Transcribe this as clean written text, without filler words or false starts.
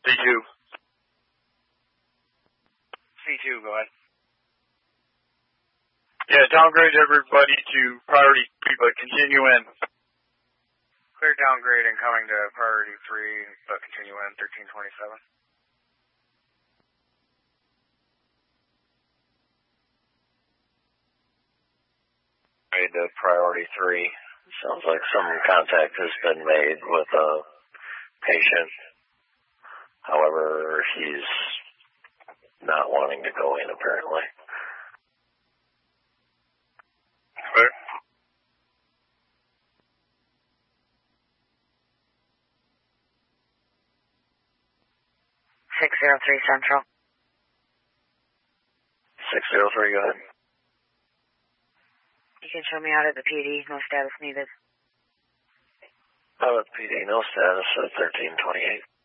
C2. C2, go ahead. Yeah, downgrade everybody to priority 3, but continue in. Clear downgrade and coming to priority 3, but continue in 1327. To priority 3. Sounds like some contact has been made with a patient. However, he's not wanting to go in, apparently. Clear. Central. 603, go ahead. You can show me out at the PD, no status needed. Out at the PD, no status at 1328.